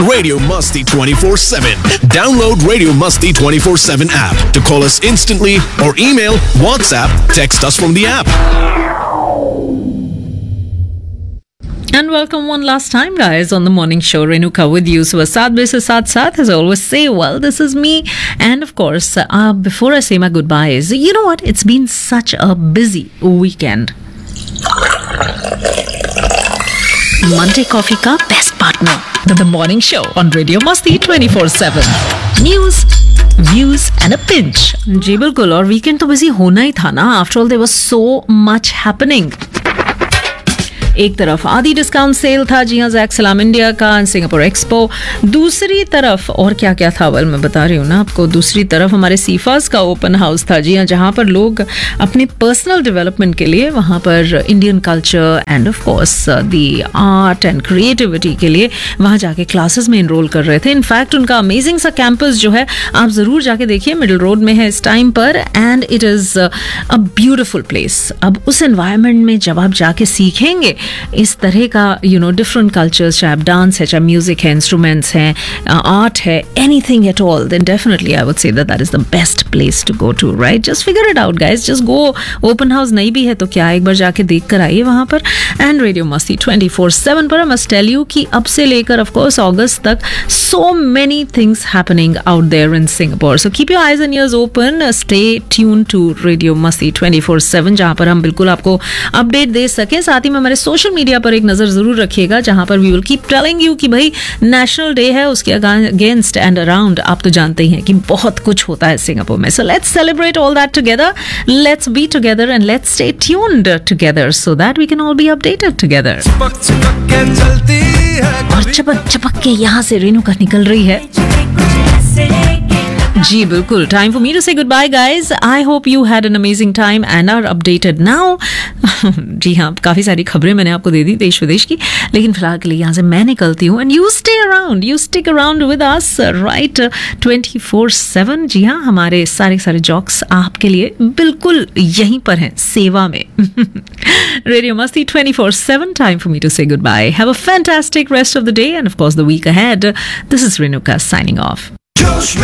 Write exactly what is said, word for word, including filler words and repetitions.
Radio Musti twenty-four seven. Download Radio Musti twenty-four seven app to call us instantly or email, WhatsApp, text us from the app. And welcome one last time, guys, on the morning show. Renuka with you. So, Saat se Saat Saat, as I always say, well, this is me. And of course, uh, before I say my goodbyes, you know what? It's been such a busy weekend. Monday Coffee ka best partner, the morning show on Radio Musti twenty-four seven. News, views and a pinch. जी बिल्कुल, और weekend तो busy होना ही था ना. After all, there was so much happening. एक तरफ आदि discount sale था, जी हाँ, जैक सलाम इंडिया का, सिंगापुर एक्सपो. दूसरी तरफ और क्या क्या था, वेल मैं बता रही हूँ ना आपको. दूसरी तरफ हमारे सीफास का ओपन हाउस था, जी हाँ, जहाँ पर लोग अपने पर्सनल डेवलपमेंट के लिए वहाँ पर Indian culture end of course the art and creativity के लिए वहाँ जाके क्लासेस में इनरोल कर रहे थे. इनफैक्ट उनका अमेजिंग सा कैंपस जो है आप ज़रूर जाके देखिए, मिडिल रोड में है इस टाइम पर, and it is a beautiful place. अब उस एनवायरनमेंट में जब आप जाके सीखेंगे इस तरह का, यू नो, डिफरेंट कल्चर्स, चाहे डांस है, चाहे म्यूजिक है, इंस्ट्रूमेंट्स हैं, आर्ट है, anything at all, then definitely I would say that that is the best place to go to, right? Just figure it out guys, just go. Open house नहीं भी है तो क्या, एक बार जाके देख कर आइए वहाँ पर. एंड रेडियो मस्ती ट्वेंटी फोर सेवन पर आई मस्ट टेल यू कि अब से लेकर ऑफ कोर्स अगस्त तक so many things happening out there in Singapore. So keep your eyes and years open, stay tune to radio मस्ती ट्वेंटी फोर सेवन, जहाँ पर हम बिल्कुल आपको अपडेट दे सकें. साथ ही में हमारे सोशल मीडिया पर एक नजर जरूर रखिएगा, जहां पर we will keep telling you कि भाई नेशनल डे है, उसके अगेंस्ट एंड अराउंड आप तो जानते ही हैं कि बहुत कुछ होता है सिंगापुर में. So let's celebrate all that together, let's be together and let's stay tuned together so that we can all be updated together. और चपक चपक के यहाँ से रेणुका निकल रही है. जी बिल्कुल, टाइम फॉर मी टू से good bye guys. I hope you had an amazing time and are updated now. जी हाँ, काफ़ी सारी खबरें मैंने आपको दे दी देश विदेश की, लेकिन फिलहाल के लिए यहाँ से मैं निकलती हूँ. And you stay around, you stick around with us right twenty four seven. जी हाँ, हमारे सारे सारे जॉक्स आपके लिए बिल्कुल यहीं पर हैं, सेवा में. रेडियो मस्ती twenty four seven, time for me to से good bye. Have a fantastic rest of the day end of course the week ahead. This is Renuka signing off.